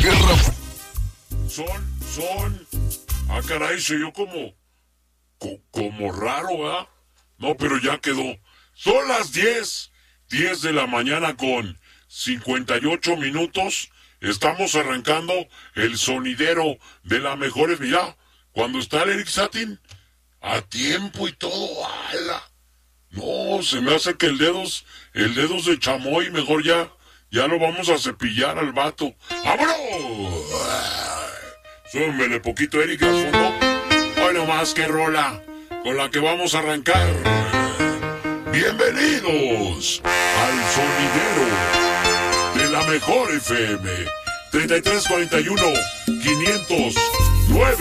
Tierra. Son. Ah, caray, se oyó como raro, ¿verdad? No, pero ya quedó. Son las 10 de la mañana con 58 minutos. Estamos arrancando el sonidero de la mejor. Mira, cuando está el Eric Satin, a tiempo y todo, ¡ala! No, se me hace que el dedos de chamoy, mejor ya lo vamos a cepillar al vato. ¡Vámonos! Súbele poquito, Eric, al fondo. Hoy nomás, qué rola con la que vamos a arrancar. Bienvenidos al sonidero de la mejor FM. 3341 509